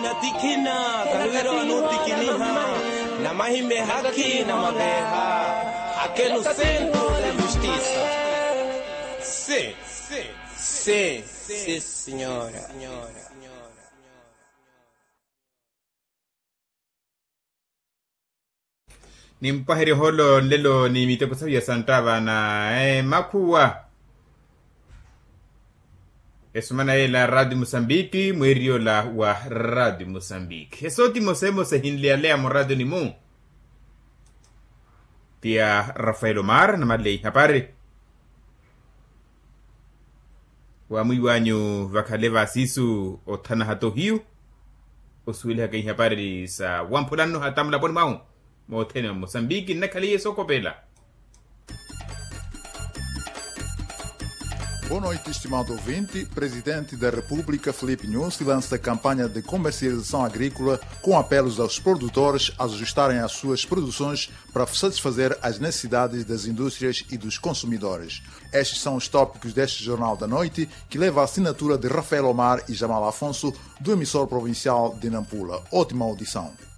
tikina kalwero anutikiniha na mahime haki na mabeha aqui no centro da justiça. Sim, senhora. Ni mpahiri holo lelo ni mitepo ya santava na makuwa esumana la Radio Mozambique mwerio la wa Radio Mozambique esoti mosemo se hinlialea mo radio ni mu tia Rafael Omar na madlei habari wa mwiwanyu vakaleva sisu otana hato hiu osuile haka habari sa wampulano hatamla bon mau Motena Moçambique na calia Socopela. Boa noite, estimado ouvinte. Presidente da República, Filipe Nyusi, lança a campanha de comercialização agrícola com apelos aos produtores a ajustarem as suas produções para satisfazer as necessidades das indústrias e dos consumidores. Estes são os tópicos deste Jornal da Noite, que leva a assinatura de Rafael Omar e Jamal Afonso, do emissor provincial de Nampula. Ótima audição.